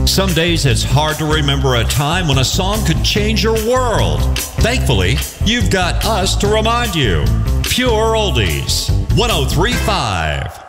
Some days it's hard to remember a time when a song could change your world. Thankfully, you've got us to remind you. Pure Oldies 1035.